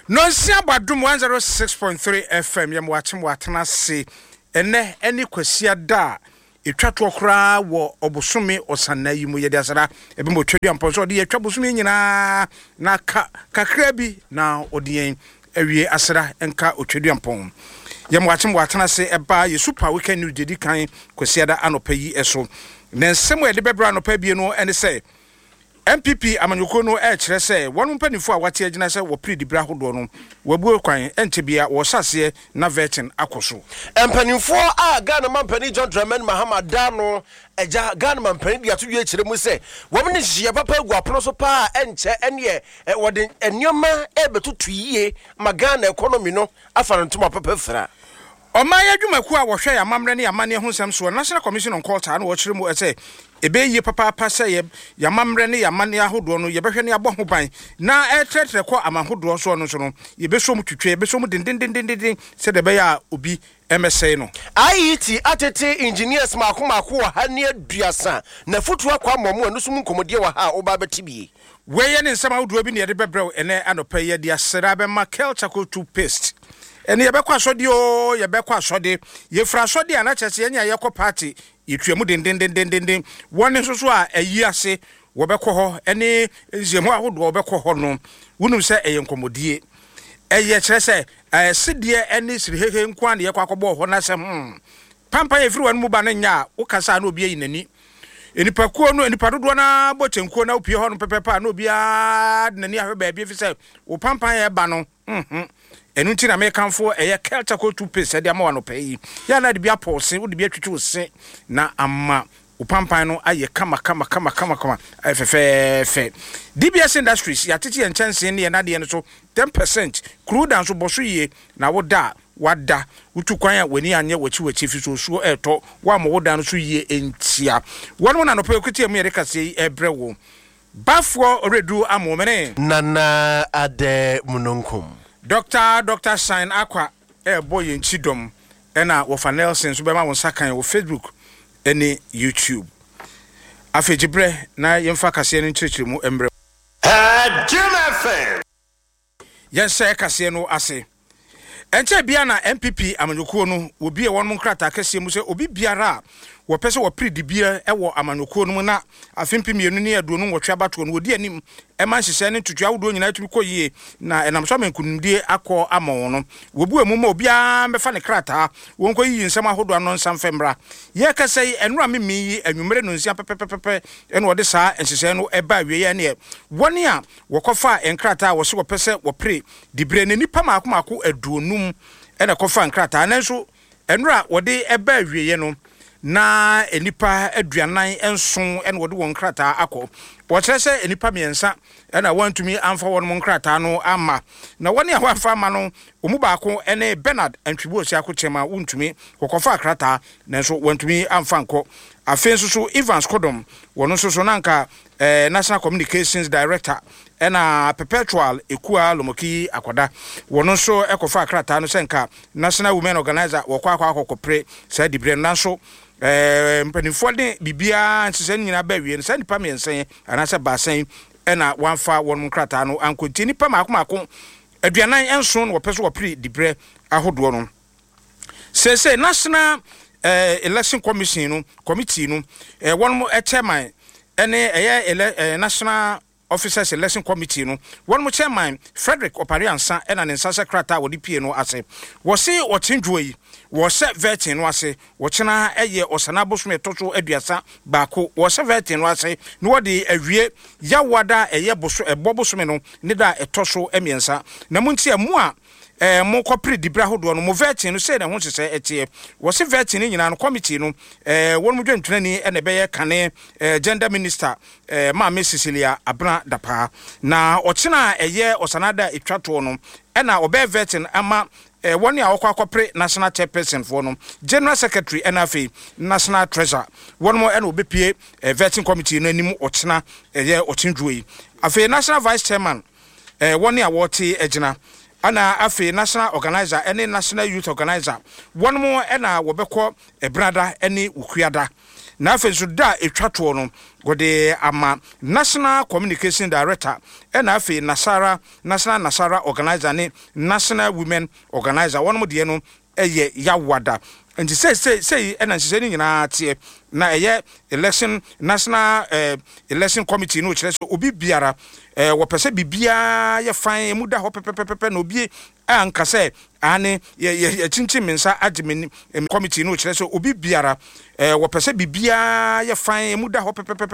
No see about Doom 106.3 FM. Yam watching what I say. Ene any kwasia da. Etwa to kra wo obosome osana yimu ye dasara ebe mo twedi amponso de etwa bosome nyina na kakra bi na odien awie asra enka otwedi ampon yam watching what na se eba ye super weekend new dedi kan kwasia da anopa yi eso na nsem e de bebra anopa bi no ene se MPP amanyoko no kire se wonu mpanifo a wate agina se wo predibra hodo no wabuo kwan entebia wo sase na vetin akoso mpanifo a Ghana mampani John Dramani Mahama Dano eja Ghana mampani dia to wie kire mu se wo ne hye papa egu apono so pa enche ene wode enioma ebetutu yie ma Ghana economy no afa no ntoma papa fra Omaya dwumaku a wo hwe ya mamre ne ya mane ho nsem so National Commission on Culture na wo kire mu ese ebe yi papa pase ya mamre ne ya mane ahodo no ye behwe ne abo ho ban na etretre ko amahodo so no so no ye beso mu twetwe beso mu dindindindindin se de be ya obi MSA no IET atete engineers makomako ha ne aduasa na futu akwa momo anu so mu nkomodie wa ha oba betibie weye ne nsama ahodo bi ne de bebrew ene anopa ye de asera be ma Kelchaco toothpaste ene ye bekwa asode o ye bekwa asode ye fra asode ana chese enya ye ko party yetwemu dendendendendenden woni so a ayi ase wo bekọ ho ene eziemu ahodo wo bekọ ho no wonum se eyenkomodie eye kire se sidie ene sirihehe nkwa ne ye kwakọbọ ho na se pampa ye firi wan mu ba na nya wo kasa na obi ayi nani enipa kuo no enipa dodo na botenkuo na opie ho no pepepa na obi a nani ahwe ba bia fi se wo pampa ye ba no enu nti na me kanfo eye Kelchaco toothpaste de ama no pay ya na de bia pose wo de bia twetwe ose na ama upampan no aye kama fe DBS Industries ya titi en chance ne na de no so 10% crude and so boso ye na woda wada utukwan ya weni anye wachi fi so eto wa mo woda no so ye entia wonu na no pay okuti emu ye kase ebrewo bafo oredu amomene nana ade munonkum Dr. Shine Aqua boy in Chidom ena wofa Nelson so be ma won sakan wo Facebook ene YouTube afejibre na yemfa kase no nchirechire mu embre Jim yense kase no ase enche bia na MPP amanyoko no obi e won mu nkrata kase mu se obi biara wo pese wo predibia ewo amanyoko no mu na afempi mienu ne aduonu nwotwe abato no odi anim e man hyehyɛ ne tutu awodo nyina tumi koyie na enam so menkunimdie akọ ama no wobu emu ma obia mefa ne krata won koyi nsɛm ahodo anon nsam femra ye kase enura memi anwumere no nsia pepepepe ene wode saa nhyehyɛ no eba wie ye ne woni a wokofa enkrata wo se wo pese wo pre dibre ne nipa maako aduonum ene kofa enkrata na nso enura wode eba wie ye no na enipa aduanan enson ene wode won krata akọ wo kyerese enipa miensa ena wantumi amfa won nkrata no ama na woni a wafa ama no omu baako ene Bernard Antwibo si akochema wontumi kokofa krata nanso wantumi amfa nko afenso so Evans Kodom wono so nanka National Communications Director ena Perpetual Ekua Lomoki Akwada wono so ekofa krata no senka National Women Organizer wokwa akokopre sa dibre nanso mpanifo de bibia nsese nyina ba wie nsa nipa miensen anase basen ena wanfa won nkrata no ankonti nipa maako aduanan enson wo peso wo pre dibre ahodo no sese National Election Commission no committee no won mo chairman ene National Officers Election Committee no won mo chairman Frederick Opariansa ena ne nsa secretary wo DPA no ase wo se wo tindwo yi wo se vetin no ase wo chena eye osana bosume toto aduasa baako wo se vetin no ase no wo de awie ya wada eye boso bosume no ne da etoso emiensa na munti emu a mo kopre dibra hodo no mo vetin no se na ho sese etie wo se vetin nyina no committee no won mo dwantwenani ene be ye kane gender minister Mama Cecilia Abra Dapa na ochina eye osanada etwato no ena obe vetin ama woni a akopre national chairperson for no general secretary NFA national treasurer won mo ena obepie vetting committee no anim ochina eye ochindwoi afi national vice chairman woni a wote agina ana afi national organizer any national youth organizer won mo ena wobekọ ebrada ene ukuada na afen so da etwa to no gode ama National Communication Director na afen National Nasara Organizer ne National Women Organizer wono de no eye yawada nti say ena nhye ni nyina tie na eye election national election committee no kire so obi biara wo pese bibia ye fan mu da ho pepepepe na obi anka say ane ye chinchin mensa admin committee no kire so obi biara wo pese bibia ye fan mu da ho pepepepe